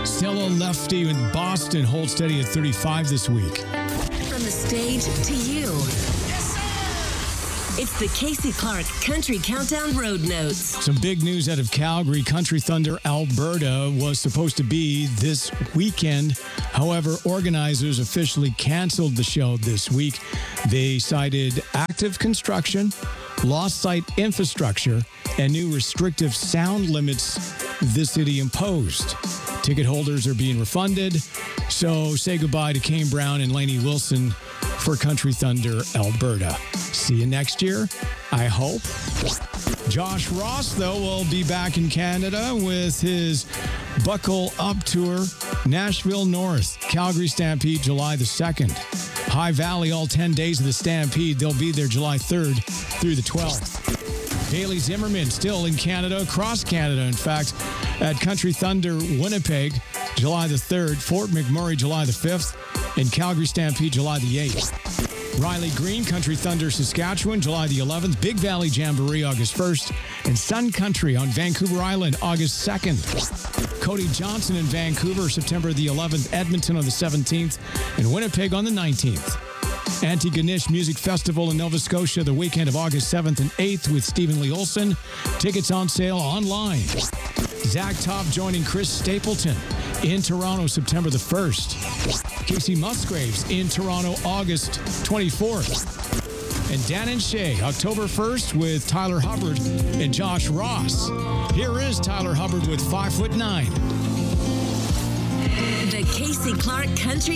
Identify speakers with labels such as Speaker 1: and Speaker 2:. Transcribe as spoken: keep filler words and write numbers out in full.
Speaker 1: Stella Lefty in Boston holds steady at thirty-five this week.
Speaker 2: From the stage to you. It's the Casey Clark Country Countdown Road Notes.
Speaker 1: Some big news out of Calgary. Country Thunder Alberta was supposed to be this weekend. However, organizers officially canceled the show this week. They cited active construction, lost site infrastructure, and new restrictive sound limits the city imposed. Ticket holders are being refunded. So say goodbye to Kane Brown and Lainey Wilson for Country Thunder Alberta. See you next year, I hope. Josh Ross, though, will be back in Canada with his Buckle Up Tour, Nashville North, Calgary Stampede, July the second. High Valley, all ten days of the Stampede. They'll be there July third through the twelfth. Bailey Zimmerman still in Canada, across Canada, in fact, at Country Thunder Winnipeg, July the third, Fort McMurray, July the fifth, and Calgary Stampede, July the eighth. Riley Green, Country Thunder Saskatchewan, July the eleventh, Big Valley Jamboree, August first, and Sun Country on Vancouver Island, August second. Cody Johnson in Vancouver, September the eleventh, Edmonton on the seventeenth, and Winnipeg on the nineteenth. Antigonish Music Festival in Nova Scotia the weekend of August seventh and eighth with Stephen Lee Olson. Tickets on sale online. Zach Top joining Chris Stapleton in Toronto September the first. Casey Musgraves in Toronto August twenty-fourth. And Dan and Shay October first with Tyler Hubbard and Josh Ross. Here is Tyler Hubbard with five foot nine.
Speaker 2: The Casey Clark Country